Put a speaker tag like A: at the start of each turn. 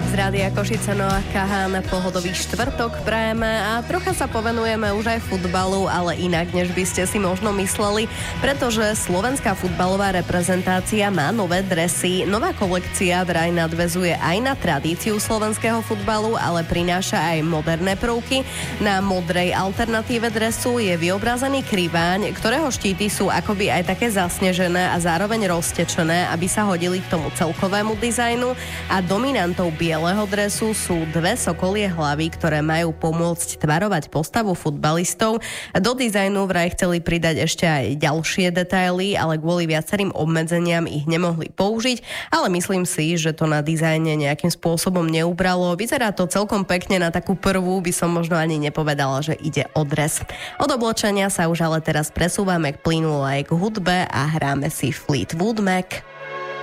A: Z Rádia Košice, Noah Kahan, pohodový štvrtok prajeme a trocha sa povenujeme už aj futbalu, ale inak, než by ste si možno mysleli, pretože slovenská futbalová reprezentácia má nové dresy. Nová kolekcia vraj nadväzuje aj na tradíciu slovenského futbalu, ale prináša aj moderné prvky. Na modrej alternatíve dresu je vyobrazený kriváň, ktorého štíty sú akoby aj také zasnežené a zároveň roztečené, aby sa hodili k tomu celkovému dizajnu, a dominantou bieleho dresu sú dve sokolie hlavy, ktoré majú pomôcť tvarovať postavu futbalistov. Do dizajnu vraj chceli pridať ešte aj ďalšie detaily, ale kvôli viacerým obmedzeniam ich nemohli použiť, ale myslím si, že to na dizajne nejakým spôsobom neubralo. Vyzerá to celkom pekne, na takú prvú by som možno ani nepovedala, že ide o dres. Od oblečenia sa už ale teraz presúvame k plynulej k hudbe a hráme si Fleetwood Mac.